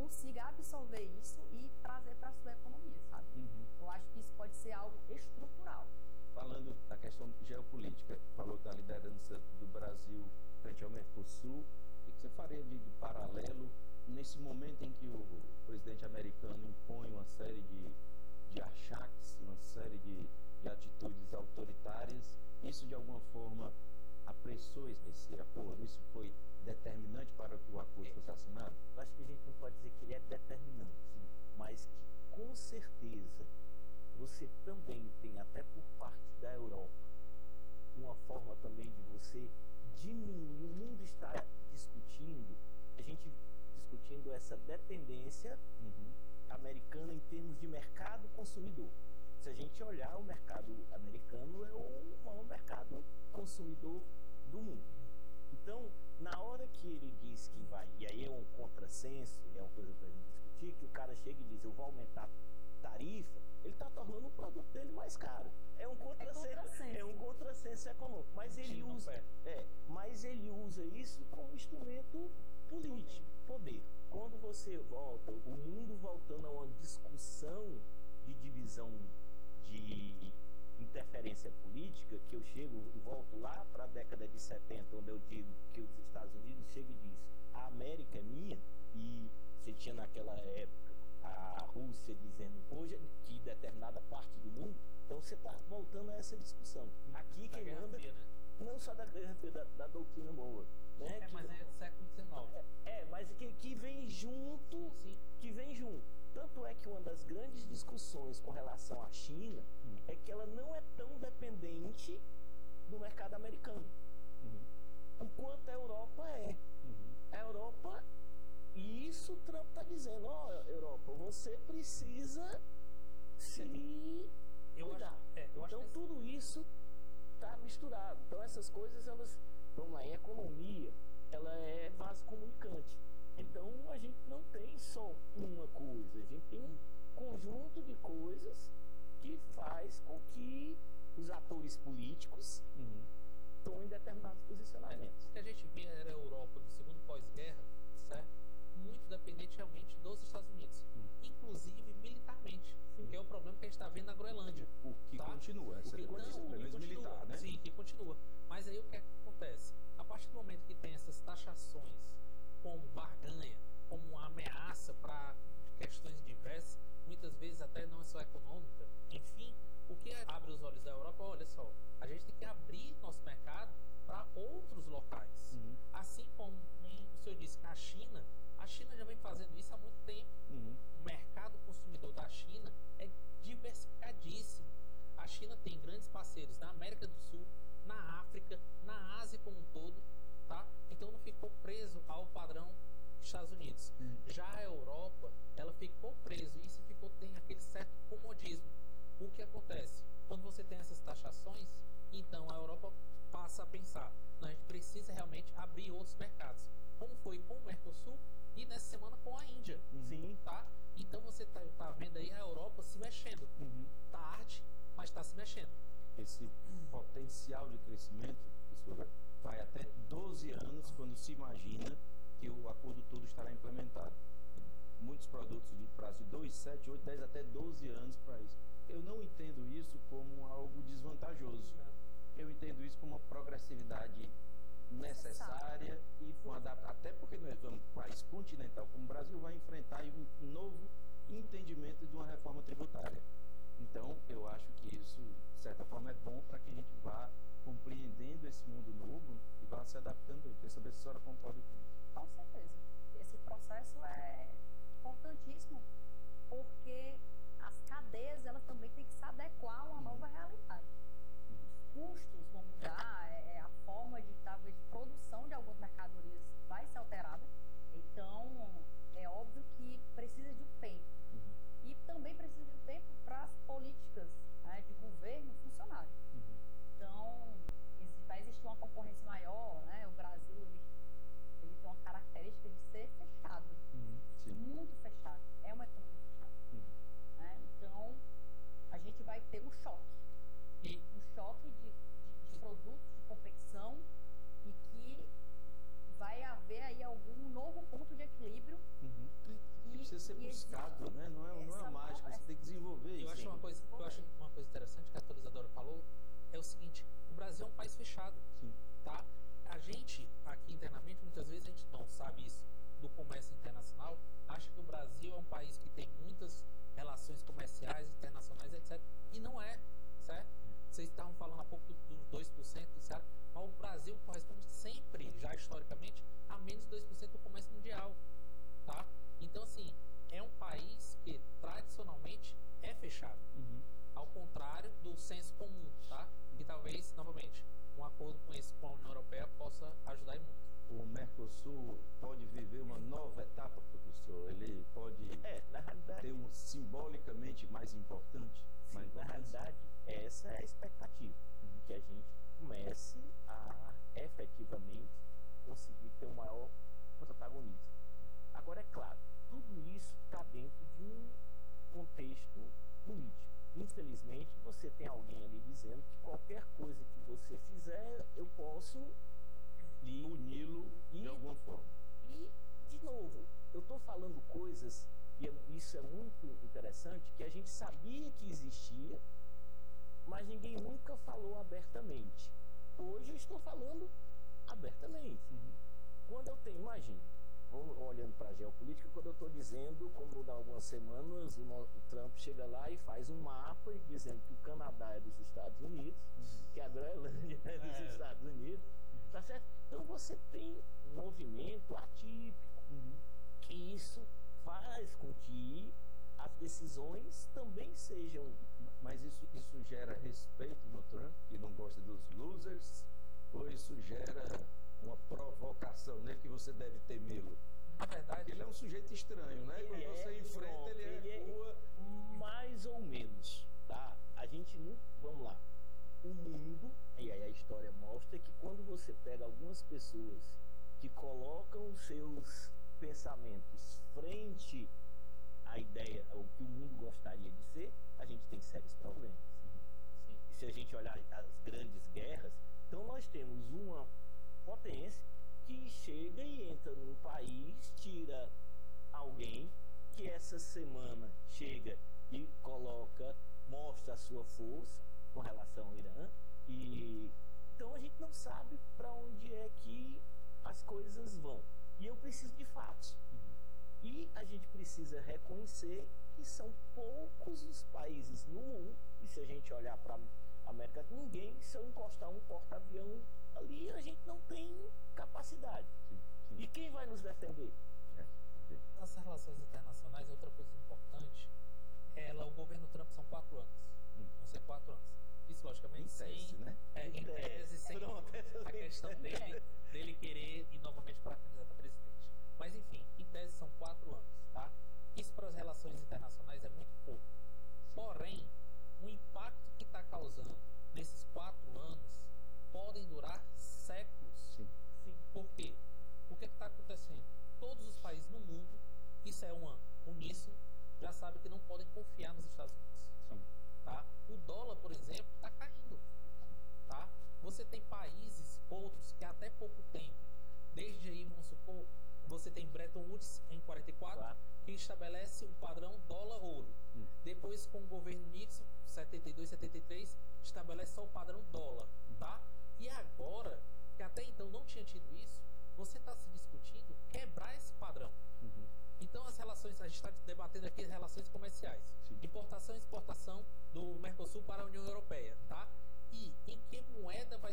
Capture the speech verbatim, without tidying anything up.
consiga absorver isso e trazer para a sua economia, sabe? Uhum. Eu acho que isso pode ser algo estrutural. Falando da questão geopolítica, falou da liderança do Brasil frente ao Mercosul, o que você faria de, de paralelo nesse momento em que o presidente americano impõe uma série de, de achaques, uma série de, de atitudes autoritárias? Isso de alguma forma apressou esse acordo? Isso foi determinante para que o acordo fosse assinado? Eu acho que a gente não pode dizer que ele é determinante, sim, mas que com certeza você também tem, até por parte da Europa, uma forma também de você diminuir. O mundo está discutindo, a gente discutindo essa dependência uhum. americana em termos de mercado consumidor. Se a gente olhar, o mercado americano é o maior mercado consumidor do mundo. Então, na hora que ele diz que vai, e aí é um contrassenso, é uma coisa para a gente discutir, que o cara chega e diz, eu vou aumentar tarifa, ele está tornando o produto dele mais caro. É um contrassenso, é contrassenso. É um contrassenso econômico. Mas ele usa, é, mas ele usa isso como instrumento político, poder. Quando você volta, o mundo voltando a uma discussão de divisão de interferência política, que eu chego e volto lá para a década de setenta, onde eu digo que os Estados Unidos chegam e dizem, a América é minha, e você tinha naquela época a Rússia dizendo hoje que determinada parte do mundo, então você está voltando a essa discussão. Aqui da quem manda, Fria, né? Não só da Guerra Fria, da, da doutrina Monroe, né? É, que, mas é do século dezenove. É, é mas que, que vem junto, sim, sim. que vem junto. Tanto é que uma das grandes discussões com relação à China hum. é que ela não é tão dependente do mercado americano, uhum. enquanto a Europa é. Uhum. A Europa, e isso o Trump está dizendo, ó, oh, Europa, você precisa se eu cuidar. Acho, é, eu então acho tudo isso está misturado. Então essas coisas, elas, vamos lá, em economia, ela é vaso comunicante. Então a gente não tem só uma coisa, a gente tem um conjunto de coisas que faz com que os atores políticos uhum. tomem determinados posicionamentos. É, o que a gente via era a Europa do segundo pós-guerra, certo? Muito dependente realmente dos Estados Unidos, uhum. inclusive militarmente, sim. que é o problema que a gente está vendo na Groenlândia. O que tá? continua, essa o que, não, pelo menos militar, né? Sim, que continua. Mas aí o que, é que acontece? A partir do momento que tem essas taxações como barganha, como uma ameaça para questões diversas, muitas vezes até não é só econômica, enfim, o que abre os olhos da Europa, olha só, a gente tem que abrir nosso mercado para outros locais. Uhum. Assim como o senhor disse que a China, a China já vem fazendo isso há muito tempo. Uhum. O mercado consumidor da China é diversificadíssimo. A China tem grandes parceiros na América do Sul, na África, na Ásia como um todo, tá? Então não ficou preso ao padrão Estados Unidos. Hum. Já a Europa, ela ficou presa, e isso ficou, tem aquele certo comodismo. O que acontece? Quando você tem essas taxações, então a Europa passa a pensar, não, a gente precisa realmente abrir outros mercados, como foi com o Mercosul e nessa semana com a Índia. Uhum. Sim. Tá? Então você está tá vendo aí a Europa se mexendo. Uhum. Tarde, mas está se mexendo. Esse uhum. potencial de crescimento, professora, vai até doze anos quando se imagina que o acordo todo estará implementado. Muitos produtos de prazo de dois, sete, oito, dez, até doze anos para isso. Eu não entendo isso como algo desvantajoso. Eu entendo isso como uma progressividade necessária e uma adaptação. Até porque nós vamos, um país continental como o Brasil, vai enfrentar um novo entendimento de uma reforma tributária. Então, eu acho que isso, de certa forma, é bom para que a gente vá compreendendo esse mundo novo e vá se adaptando. Eu queria saber se a senhora concorda com isso. Com certeza. Esse processo é importantíssimo porque as cadeias, elas também têm que se adequar a uma nova realidade. Os custos vão mudar, é, a forma de, talvez, de produção de algumas mercadorias vai ser alterada. Então, é óbvio que precisa de um tempo. Uhum. E também precisa de um tempo para as políticas, né, de governo funcionarem. Uhum. Então, fechado. Sim. Tá? A gente, aqui internamente, muitas vezes a gente não sabe isso do comércio internacional, acha que o Brasil é um país que tem muitas relações comerciais, internacionais, etcétera. E não é, certo? Vocês estavam falando há pouco dos dois por cento, certo? Mas o Brasil corresponde sempre, já historicamente, a menos de dois por cento do comércio mundial. Tá? Então, assim, é um país que tradicionalmente é fechado. Uhum. Ao contrário do senso comum, tá? Que talvez, novamente, um acordo com esse com a União Europeia possa ajudar e muito. O Mercosul pode viver uma nova etapa, professor? Ele pode É, na realidade, ter um simbolicamente mais importante? sim, mais na importante? realidade, essa é a expectativa. Uhum. Que a gente comece a efetivamente conseguir ter um maior protagonismo. Agora, é claro, tudo isso está dentro de um contexto político. Infelizmente, você tem alguém ali dizendo que qualquer coisa que você fizer, eu posso lhe Puni-lo de E- alguma forma. E, de novo, eu estou falando coisas, e é- isso é muito interessante, que a gente sabia que existia, mas ninguém nunca falou abertamente. Hoje eu estou falando abertamente. Uhum. Quando eu tenho, imagine, vamos olhando para a geopolítica, quando eu estou dizendo, como há algumas semanas, o, no- o Trump chega lá e faz um mapa dizendo que o Canadá é dos Estados Unidos, Uhum. que a Groenlândia é dos É. Estados Unidos, tá certo? Então você tem um movimento atípico, Uhum. que isso faz com que as decisões também sejam. Mas isso, isso gera respeito no Trump, que não gosta dos losers? Ou isso gera uma provocação nele que você deve temê-lo? Na Porque verdade, ele é um sujeito estranho, né? Ele Quando é, você enfrenta, pronto, ele, ele é- recua. Mais ou menos, tá? A gente não. Vamos lá. O mundo, e aí a história mostra que quando você pega algumas pessoas que colocam os seus pensamentos frente à ideia, ao que o mundo gostaria de ser, a gente tem sérios problemas. E se a gente olhar as grandes guerras, então nós temos uma potência que chega e entra num país, tira alguém que essa semana chega e coloca, mostra a sua força com relação ao Irã, e então a gente não sabe para onde é que as coisas vão. E eu preciso de fatos. E a gente precisa reconhecer que são poucos os países no mundo, e se a gente olhar para a América, ninguém, se eu encostar um porta-avião ali, a gente não tem capacidade. Sim, sim. E quem vai nos defender? É, ok. nas relações internacionais, outra coisa importante, ela, o governo Trump são quatro anos. Hum. Vão ser quatro anos. Isso, logicamente, Em tese, sem, né? é, em tese, sem Pronto, essa a questão tem- dele, dele querer ir novamente para a candidata a presidente. Mas, enfim, em tese são quatro anos, tá? Isso para as relações internacionais é muito pouco. Porém, o impacto que está causando nesses quatro anos podem durar séculos. Sim. Sim. Por quê? O que está acontecendo? Todos os países no mundo, isso é uma uníssono, já sabem que não podem confiar nos Estados Unidos. Sim. Tá? O dólar, por exemplo, está caindo. Tá? Você tem países, outros, que até pouco tempo, desde aí, vamos supor, você tem Bretton Woods em quarenta e quatro, Claro. que estabelece o padrão dólar-ouro. Hum. Depois, com o governo Nixon, setenta e dois, setenta e três, estabelece só o padrão dólar. Tá? E agora, que até então não tinha tido isso, você está se discutindo quebrar esse padrão. Uhum. Então, as relações, a gente está debatendo aqui as relações comerciais. Sim. Importação e exportação do Mercosul para a União Europeia, tá? E em que moeda vai